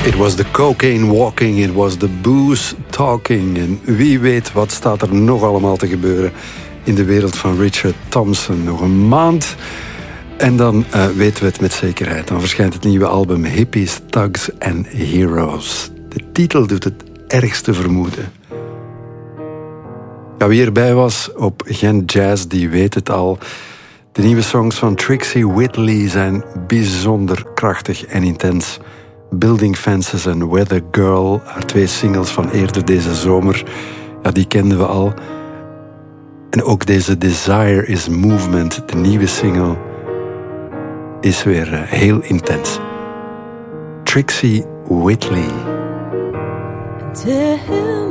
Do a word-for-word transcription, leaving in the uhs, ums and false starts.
It was the cocaine walking, it was the booze talking. En wie weet wat staat er nog allemaal te gebeuren in de wereld van Richard Thompson. Nog een maand en dan uh, weten we het met zekerheid. Dan verschijnt het nieuwe album Hippies, Thugs and Heroes. De titel doet het ergste vermoeden. Ja, wie erbij was op Gent Jazz, die weet het al. De nieuwe songs van Trixie Whitley zijn bijzonder krachtig en intens. Building Fences en Weather Girl, haar twee singles van eerder deze zomer, ja, die kenden we al. En ook deze Desire is Movement, de nieuwe single, is weer uh, heel intens. Trixie Whitley. Tell